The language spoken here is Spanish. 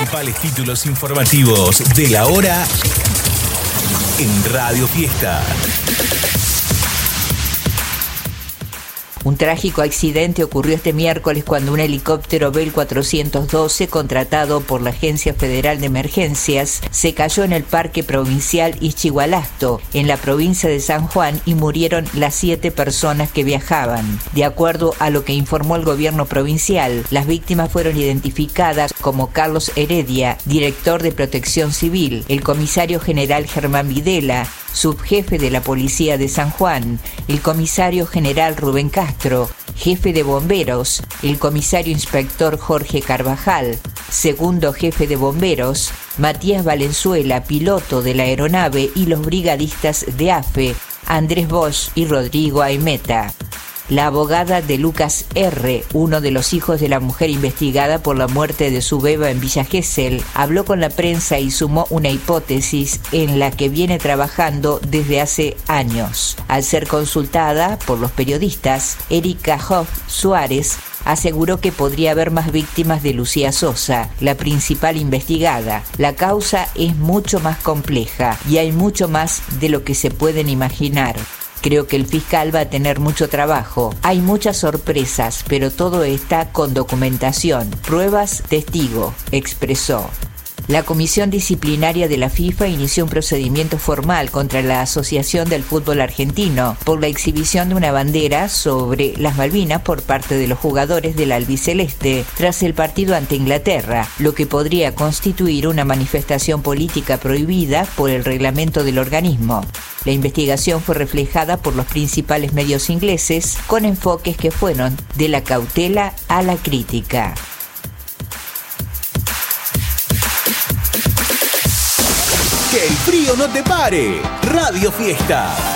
principales títulos informativos de la hora en Radio Fiesta. Un trágico accidente ocurrió este miércoles cuando un helicóptero Bell 412, contratado por la Agencia Federal de Emergencias, se cayó en el Parque Provincial Ischigualasto, en la provincia de San Juan, y murieron las 7 personas que viajaban. De acuerdo a lo que informó el gobierno provincial, las víctimas fueron identificadas como Carlos Heredia, director de Protección Civil, el comisario general Germán Videla, subjefe de la Policía de San Juan, el comisario general Rubén Castro, jefe de bomberos, el comisario inspector Jorge Carvajal, segundo jefe de bomberos, Matías Valenzuela, piloto de la aeronave, y los brigadistas de AFE, Andrés Bosch y Rodrigo Aimeta. La abogada de Lucas R., uno de los hijos de la mujer investigada por la muerte de su beba en Villa Gesell, habló con la prensa y sumó una hipótesis en la que viene trabajando desde hace años. Al ser consultada por los periodistas, Erika Hoff Suárez aseguró que podría haber más víctimas de Lucía Sosa, la principal investigada. La causa es mucho más compleja y hay mucho más de lo que se pueden imaginar. Creo que el fiscal va a tener mucho trabajo. Hay muchas sorpresas, pero todo está con documentación, pruebas, testigo, expresó. La Comisión Disciplinaria de la FIFA inició un procedimiento formal contra la Asociación del Fútbol Argentino por la exhibición de una bandera sobre las Malvinas por parte de los jugadores del albiceleste tras el partido ante Inglaterra, lo que podría constituir una manifestación política prohibida por el reglamento del organismo. La investigación fue reflejada por los principales medios ingleses con enfoques que fueron de la cautela a la crítica. Que el frío no te pare. Radio Fiesta.